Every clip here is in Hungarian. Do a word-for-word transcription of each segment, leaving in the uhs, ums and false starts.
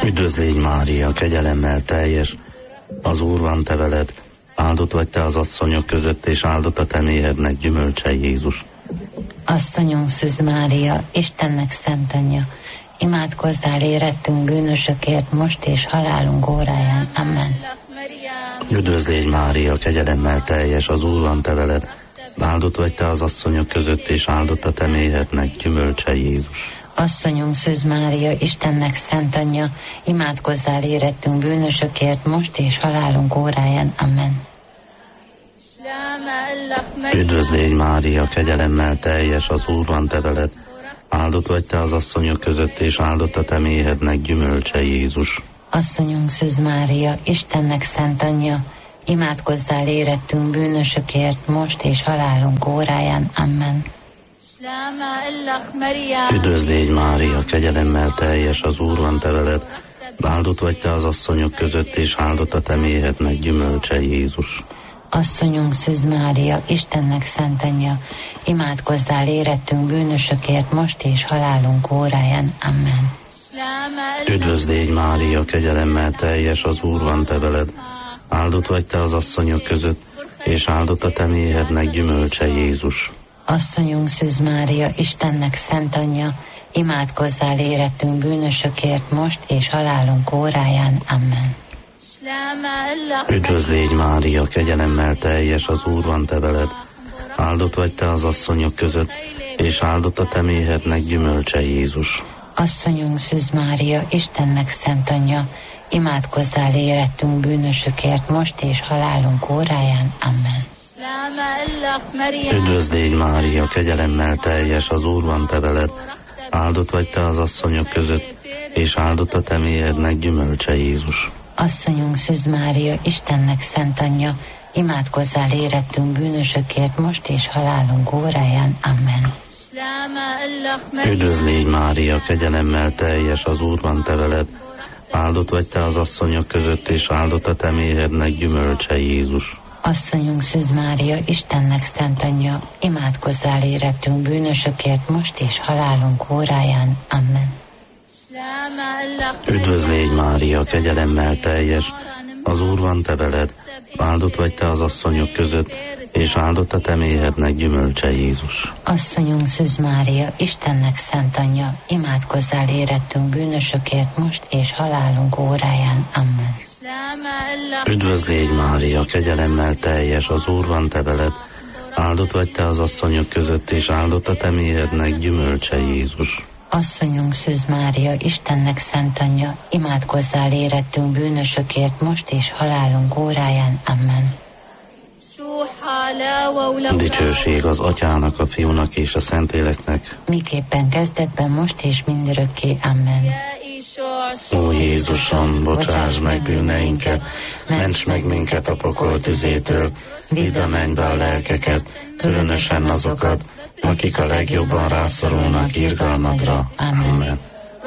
Üdvözlégy Mária, kegyelemmel teljes, az Úr van te veled, áldott vagy te az asszonyok között, és áldott a te méhednek gyümölcse Jézus. Asszonyunk Szűz Mária, Istennek szent anyja, imádkozzál érettünk bűnösökért, most és halálunk óráján. Amen. Üdvözlégy Mária, kegyelemmel teljes, az Úr van te veled, áldott vagy te az asszonyok között, és áldott a te méhednek gyümölcse Jézus. Asszonyunk Szűz Mária, Istennek szent anyja, imádkozzál érettünk bűnösökért, most és halálunk óráján. Amen. Üdvözlégy Mária, kegyelemmel teljes, az Úr van te veled, áldott vagy te az asszonyok között, és áldott a te méhednek gyümölcse Jézus. Asszonyunk Szűz Mária, Istennek szent anyja, imádkozzál érettünk bűnösökért, most és halálunk óráján. Amen. Üdvözlégy Mária, kegyelemmel teljes, az Úr van te veled, áldott vagy te az asszonyok között, és áldott a te méhednek gyümölcse Jézus. Asszonyunk Szűz Mária, Istennek szent anyja, imádkozzál érettünk bűnösökért, most és halálunk óráján. Amen. Üdvözlégy Mária, kegyelemmel teljes, az Úr van te veled, áldott vagy te az asszonyok között, és áldott a te méhednek gyümölcse Jézus. Asszonyunk Szűz Mária, Istennek szent anyja, imádkozzál érettünk bűnösökért, most és halálunk óráján. Amen. Üdvözlégy Mária, kegyelemmel teljes, az Úr van te veled, áldott vagy te az asszonyok között, és áldott a te méhednek gyümölcse Jézus. Asszonyunk Szűz Mária, Istennek szent anyja, imádkozzál érettünk bűnösökért, most és halálunk óráján. Amen. Üdvözlégy Mária, kegyelemmel teljes, az Úr van te veled, áldott vagy te az asszonyok között, és áldott a te méhednek gyümölcse Jézus. Asszonyunk Szűz Mária, Istennek szent anyja, imádkozzál érettünk bűnösökért, most és halálunk óráján. Amen. Üdvözlégy Mária, kegyelemmel teljes, az Úr van te veled, áldott vagy te az asszonyok között, és áldott a te méhednek gyümölcse Jézus. Asszonyunk Szűz Mária, Istennek szent anyja, imádkozzál érettünk bűnösökért, most és halálunk óráján. Amen. Üdvözlégy Mária, kegyelemmel teljes, az Úr van te veled, áldott vagy te az asszonyok között, és áldott a te méhednek gyümölcse Jézus. Asszonyunk Szűz Mária, Istennek szent anyja, imádkozzál érettünk bűnösökért, most és halálunk óráján. Amen. Üdvözlégy Mária, kegyelemmel teljes, az Úr van te veled, áldott vagy te az asszonyok között, és áldott a te méhednek gyümölcse Jézus. Asszonyunk Szűz Mária, Istennek szent anyja, imádkozzál érettünk bűnösökért, most és halálunk óráján. Amen. Dicsőség az Atyának, a Fiúnak és a Szentléleknek, miképpen kezdetben, most és mindörökké. Amen. Ó Jézusom, bocsáss meg bűneinket, ments meg minket a pokol tüzétől, vidd a mennybe a lelkeket, különösen azokat, akik a legjobban rászorulnak irgalmadra. Amen.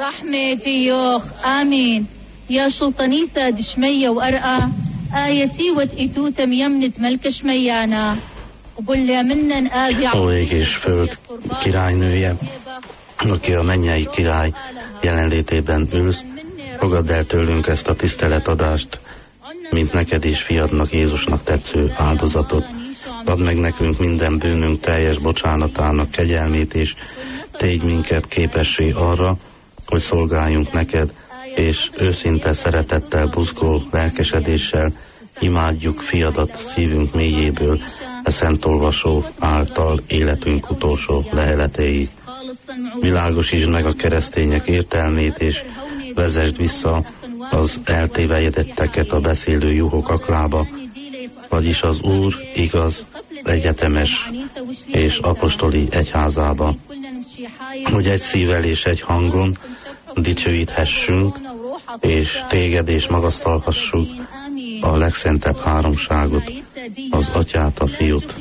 Amen. يا سلطانيثة دشمية وأرقى آيتي وتئتوتم يمنت ملك شميانا وبلي منن آذي. Ó ég és föld királynője, aki a mennyei király jelenlétében ülsz, fogadd el tőlünk ezt a tiszteletadást, mint neked és fiadnak, Jézusnak tetsző áldozatot. Add meg nekünk minden bűnünk teljes bocsánatának kegyelmét, és tégy minket képessé arra, hogy szolgáljunk neked, és őszinte szeretettel, buzgó lelkesedéssel imádjuk fiadat szívünk mélyéből, a szent olvasó által életünk utolsó leheletéig. Világosítsd meg a keresztények értelmét, és vezesd vissza az eltévejedetteket a beszélő juhok aklába, vagyis az Úr igaz, egyetemes és apostoli egyházába, hogy egy szívvel és egy hangon dicsőíthessünk, és téged és magasztalhassuk a legszentebb háromságot, az Atyát, a Fiút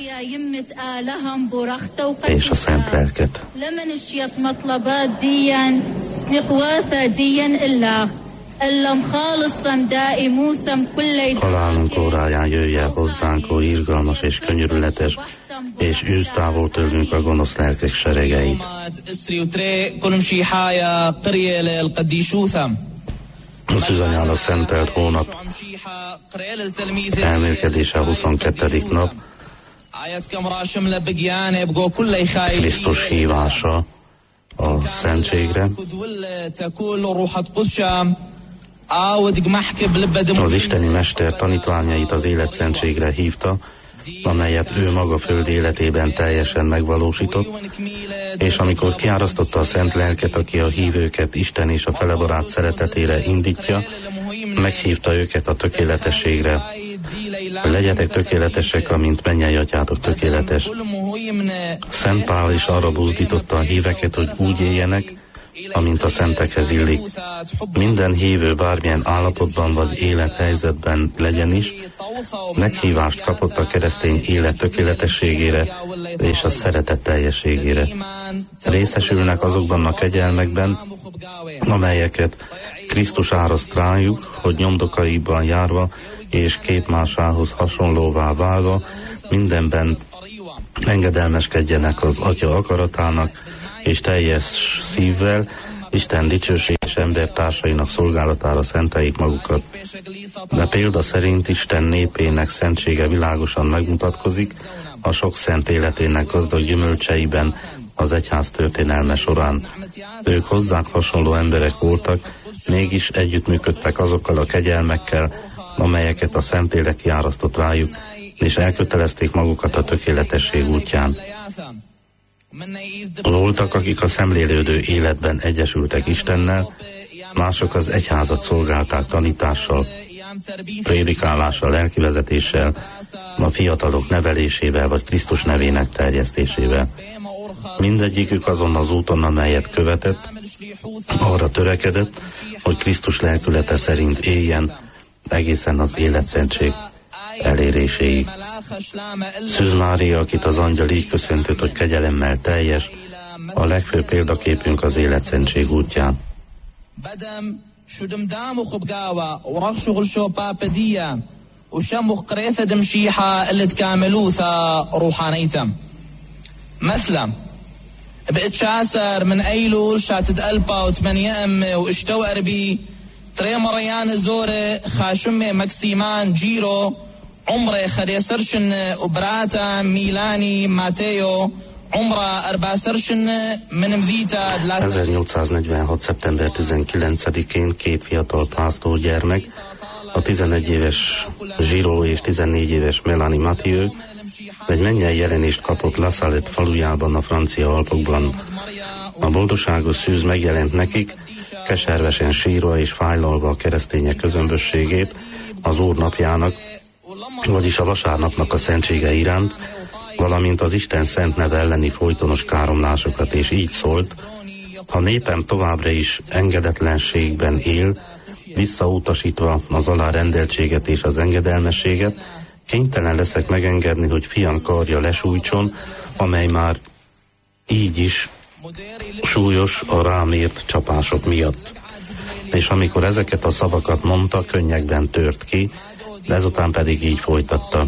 és a Szent Lelket. Halálunk óráján jöjj el hozzánk, ó irgalmas és könyörületes, és űzd távol tőlünk a gonosz lelkek seregeit. A szűzanyának szentelt hónap elmélkedése a huszonkettő nap, Krisztus hívása a szentségre. Az isteni mester tanítványait az életszentségre hívta, amelyet ő maga föld életében teljesen megvalósított, és amikor kiárasztotta a szent lelket, aki a hívőket Isten és a felebarát szeretetére indítja, meghívta őket a tökéletességre. Legyetek tökéletesek, amint mennyei atyátok tökéletes. Szent Pál is arra buzdította a híveket, hogy úgy éljenek, amint a szentekhez illik. Minden hívő bármilyen állapotban vagy élethelyzetben legyen is, meghívást kapott a keresztény élet tökéletességére és a szeretet teljességére. Részesülnek azokban a kegyelmekben, amelyeket Krisztus áraszt rájuk, hogy nyomdokaiban járva és képmásához hasonlóvá válva mindenben engedelmeskedjenek az Atya akaratának, és teljes szívvel Isten dicsőség és embertársainak szolgálatára szenteljék magukat. De példa szerint Isten népének szentsége világosan megmutatkozik a sok szent életének gazdag gyümölcseiben az egyház történelme során. Ők hozzánk hasonló emberek voltak, mégis együttműködtek azokkal a kegyelmekkel, amelyeket a Szentlélek kiárasztott rájuk, és elkötelezték magukat a tökéletesség útján. Voltak, akik a szemlélődő életben egyesültek Istennel, mások az egyházat szolgálták tanítással, prédikálással, lelkivezetéssel, a fiatalok nevelésével vagy Krisztus nevének terjesztésével. Mindegyikük azon az úton, amelyet követett, arra törekedett, hogy Krisztus lelkülete szerint éljen egészen az életszentség eléréséig. Szűz Mária, akit az angyal így köszöntött, hogy kegyelemmel teljes, a legfőbb példaképünk az életszentség útján. بقيت شاسر من ايلول شاتد قلبا وثمانية امي واشتو قربي تري مريان زوري خاشمي مكسيمان جيرو عمري خدي سرشن وبراتا ميلاني ماتيو عمره أربع سرشن من مذيتا ezernyolcszáznegyvenhat. szeptember tizenkilencedikén két fiatal pásztorgyermek, a tizenegy éves Zsiró és tizennégy éves Melanie Mathieu egy mennyei jelenést kapott La Salette falujában, a francia Alpokban. A boldogságos szűz megjelent nekik, keservesen sírva és fájlalva a keresztények közömbösségét az Úr napjának, vagyis a vasárnapnak a szentsége iránt, valamint az Isten szent neve elleni folytonos káromlásokat, és így szólt: ha népem továbbra is engedetlenségben él, visszautasítva az alárendeltséget és az engedelmességet, kénytelen leszek megengedni, hogy fiam karja lesújtson, amely már így is súlyos a rám ért csapások miatt. És amikor ezeket a szavakat mondta, könnyekben tört ki, de ezután pedig így folytatta: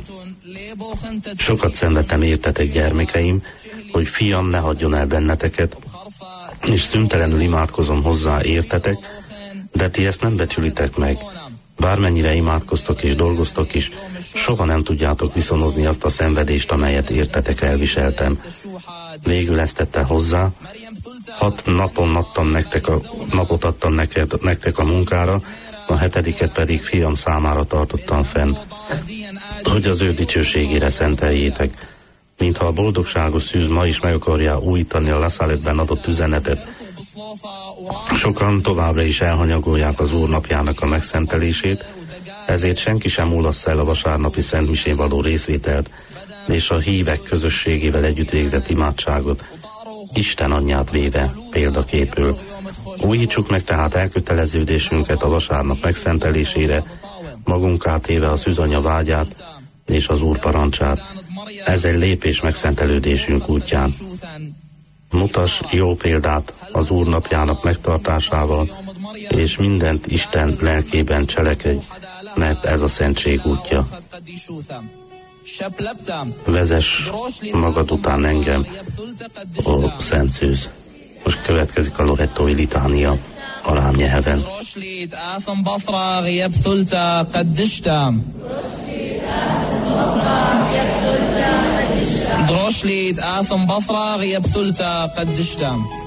sokat szenvedtem értetek, gyermekeim, hogy fiam ne hagyjon el benneteket, és szüntelenül imádkozom hozzá értetek, de ti ezt nem becsülitek meg. Bármennyire imádkoztok és dolgoztok is, soha nem tudjátok viszonozni azt a szenvedést, amelyet értetek elviseltem. Végül ezt tette hozzá: hat napon adtam nektek a, napot adtam neked, nektek a munkára, a hetediket pedig fiam számára tartottam fenn, hogy az ő dicsőségére szenteljétek. Mintha a boldogságos szűz ma is meg akarja újítani a La Salette-ben adott üzenetet, sokan továbbra is elhanyagolják az Úr napjának a megszentelését, ezért senki sem mulassz el a vasárnapi szentmisén való részvételt és a hívek közösségével együtt végzett imádságot, Isten anyját véve példaképül. Újítsuk meg tehát elköteleződésünket a vasárnap megszentelésére, magunkát éve a szűzanya vágyát és az Úr parancsát. Ez egy lépés megszentelődésünk útján. Mutass jó példát az Úr napjának megtartásával, és mindent Isten lelkében cselekedj, mert ez a szentség útja. Vezess magad után engem, ó Szent Szűz. Most következik a lorettói litánia. arám-nyelven. Droslit átham bafra ghiyab thulta qaddishta. Droslit átham bafra ghiyab thulta qaddishta.